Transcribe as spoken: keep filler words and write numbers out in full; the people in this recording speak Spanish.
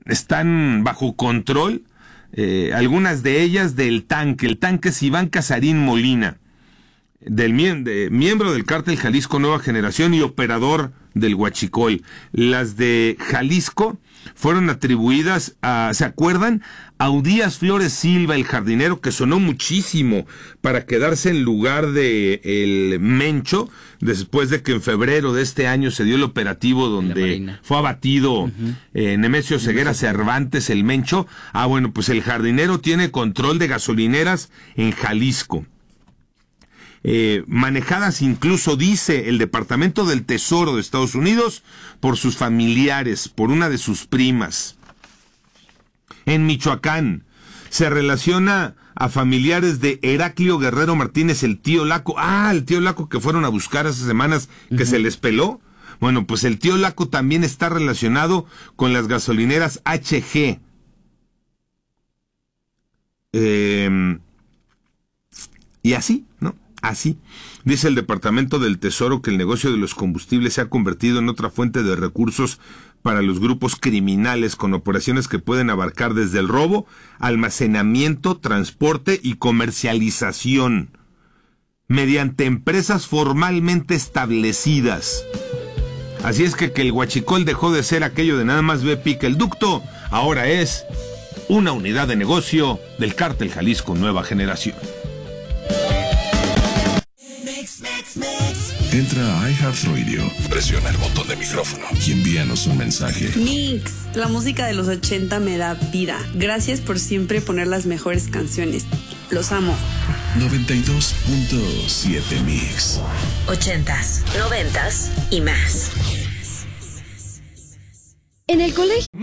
están bajo control, eh, algunas de ellas del tanque. El tanque es Iván Casarín Molina, del de, miembro del Cártel Jalisco Nueva Generación y operador del Huachicol. Las de Jalisco fueron atribuidas a, ¿se acuerdan? A Udías Flores Silva, el jardinero que sonó muchísimo para quedarse en lugar de el Mencho, después de que en febrero de este año se dio el operativo donde fue abatido uh-huh. eh, Nemesio Ceguera Cervantes, el Mencho. Ah, bueno, pues el jardinero tiene control de gasolineras en Jalisco. Eh, manejadas incluso, dice el Departamento del Tesoro de Estados Unidos, por sus familiares, por una de sus primas. En Michoacán se relaciona a familiares de Heraclio Guerrero Martínez, el tío Laco. Ah, el tío Laco que fueron a buscar hace semanas, que uh-huh. se les peló. Bueno, pues el tío Laco también está relacionado con las gasolineras H G. Eh, y así, ¿no? Así, dice el Departamento del Tesoro que el negocio de los combustibles se ha convertido en otra fuente de recursos para los grupos criminales, con operaciones que pueden abarcar desde el robo, almacenamiento, transporte y comercialización, mediante empresas formalmente establecidas. Así es que, que el Huachicol dejó de ser aquello de nada más ve pica el ducto, ahora es una unidad de negocio del Cártel Jalisco Nueva Generación. Entra a iHeartRadio, presiona el botón de micrófono y envíanos un mensaje. Mix, la música de los ochenta me da vida. Gracias por siempre poner las mejores canciones. Los amo. noventa y dos punto siete Mix. Ochentas, noventas y más. En el colegio.